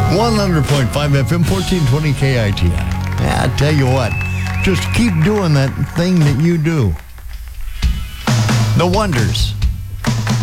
100.5 FM, 1420 KITI. Yeah, I tell you what, just keep doing that thing that you do. The Wonders.